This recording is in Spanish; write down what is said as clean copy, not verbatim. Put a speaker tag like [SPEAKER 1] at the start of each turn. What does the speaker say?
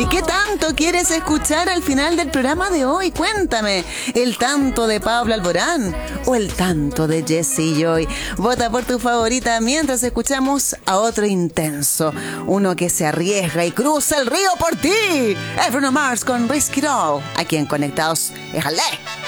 [SPEAKER 1] ¿Y qué tanto quieres escuchar al final del programa de hoy? Cuéntame, ¿el tanto de Pablo Alborán o el tanto de Jessie Joy? Vota por tu favorita mientras escuchamos a otro intenso, uno que se arriesga y cruza el río por ti. Es Bruno Mars con Risk It All, aquí en Conectados. ¡Éjale!